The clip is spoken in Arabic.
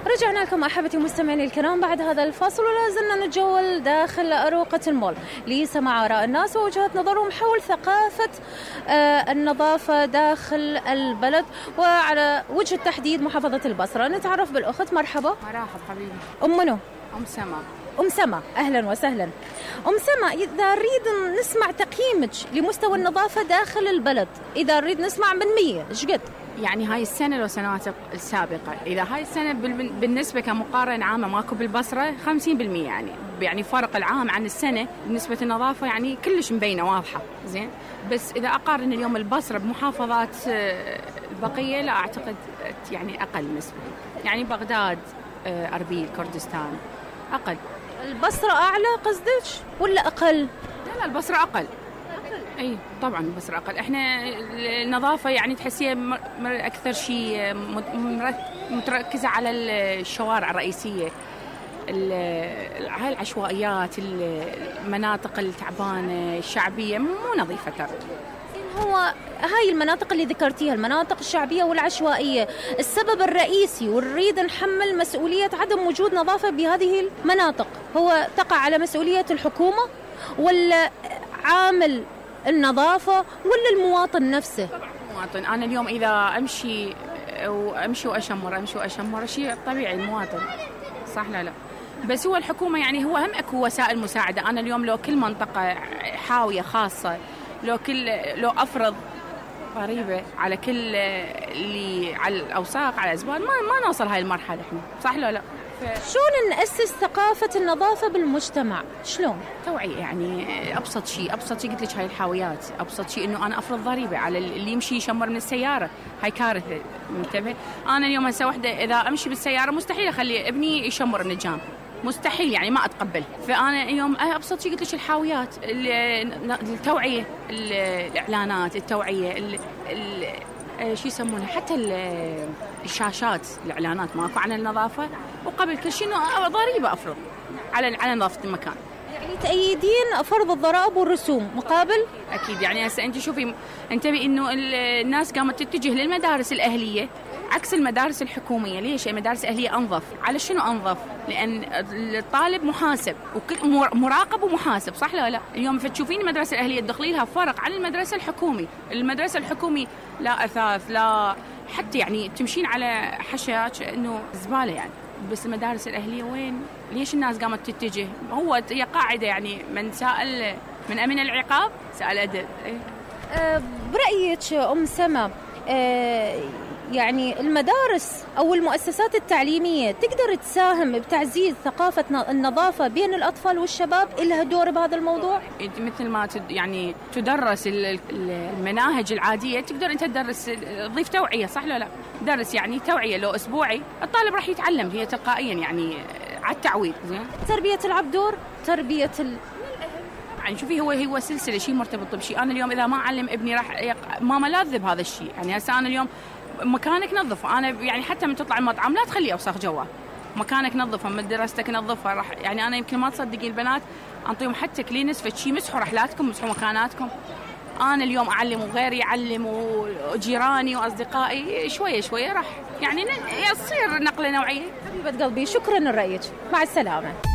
رجعنا لكم أحبتي مستمعين الكرام بعد هذا الفاصل، ولا زلنا نتجول داخل أروقة المول لسماع آراء الناس ووجهات نظرهم حول ثقافة النظافة داخل البلد، وعلى وجه التحديد محافظة البصرة. نتعرف بالأخت. مرحبا. مرحبا حبيبي. منو؟ أم سما. أم سما، أهلا وسهلا. أم سما، إذا نريد نسمع تقييمك لمستوى النظافة داخل البلد، إذا نريد نسمع من 100 إيش قد؟ يعني هاي السنة لو سنوات السابقة، إذا هاي السنة بالنسبة كمقارنة عامة ماكو بالبصرة 50%، يعني فرق العام عن السنة بالنسبة النظافة يعني كلش مبينة واضحة. زين، بس إذا أقارن اليوم البصرة بمحافظات البقية لا أعتقد يعني أقل نسبة، يعني بغداد، أربيل، كردستان أقل. البصرة أعلى قصدك ولا أقل؟ لا البصرة أقل. اي طبعا البصرة اقل. احنا النظافه يعني تحسيها اكثر شيء متركزه على الشوارع الرئيسيه، هاي العشوائيات، المناطق التعبانه الشعبيه مو نظيفه ترى. هو هاي المناطق اللي ذكرتيها، المناطق الشعبية والعشوائية، السبب الرئيسي ونريد نحمل مسؤولية عدم وجود نظافة بهذه المناطق هو تقع على مسؤولية الحكومة ولا عامل النظافة ولا المواطن نفسه؟ المواطن. أنا اليوم إذا أمشي وأشمر شيء طبيعي المواطن، صح لا؟ بس هو الحكومة يعني هو هم أكو وسائل مساعدة. أنا اليوم لو كل منطقة حاوية خاصة، لو أفرض ضريبة على كل اللي على الأوساق على الأزبال ما نوصل هاي المرحلة إحنا، صح لا؟ شلون نأسس ثقافة النظافة بالمجتمع؟ شلون؟ توعية، يعني أبسط شيء قلت لك هاي الحاويات، أبسط شيء إنه أنا أفرض ضريبة على اللي يمشي يشمر من السيارة، هاي كارثة. منتبه؟ أنا اليوم هسه وحدة إذا أمشي بالسيارة مستحيل أخلي ابني يشمر من الجنب، مستحيل، يعني ما أتقبل. فأنا اليوم أبسط شيء قلت لك الحاويات، التوعية، الإعلانات، التوعية، شو يسمونه، حتى الشاشات، الإعلانات ماكو عن النظافة، وقبل كل شيء إنه ضريبة أفرض على نظافة المكان. يعني تأييدين فرض الضرائب والرسوم مقابل؟ أكيد. يعني هسه أنت شوفي، انتبهي إنه الناس قامت تتجه للمدارس الأهلية عكس المدارس الحكومية. ليش؟ المدارس الأهلية أنظف. على شنو أنظف؟ لأن الطالب محاسب مراقب ومحاسب، صح لا؟ اليوم فتشوفين المدرسة الأهلية تدخلي لها فرق عن المدرسة الحكومي. المدرسة الحكومي لا أثاث، لا حتى يعني تمشين على حشاش إنه زبالة يعني. بس المدارس الأهلية وين؟ ليش الناس قامت تتجه؟ هي قاعدة يعني من سائل من أمن العقاب سأل أدب. برأيك أم سما، يعني المدارس أو المؤسسات التعليمية تقدر تساهم بتعزيز ثقافة النظافة بين الأطفال والشباب؟ إلها دور بهذا الموضوع؟ مثل ما يعني تدرس المناهج العادية، تقدر أنت تدرس، تضيف توعية، صح لا؟ درس يعني توعية لو أسبوعي، الطالب راح يتعلم هي تلقائيا يعني على التعويض. زين. تربية العب دور، تربية يعني شوفي هو سلسلة، شيء مرتبط بشيء. أنا اليوم إذا ما أعلم ابني راح ما ملاذ بهذا الشيء. يعني هسه أنا اليوم مكانك نظفه، أنا يعني حتى من تطلع المطعم لا تخليه أوسخ جوا، مكانك نظفه، من دراستك نظفها. راح يعني أنا يمكن ما تصدقين البنات أنطيهم حتى كلينس فشي، مسحوا رحلاتكم، مسحوا مكاناتكم. أنا اليوم أعلم وغيري يعلم وجيراني وأصدقائي، شوية راح يعني يصير نقلة نوعية. حبيبة قلبي، شكرا لرأيك، مع السلامة.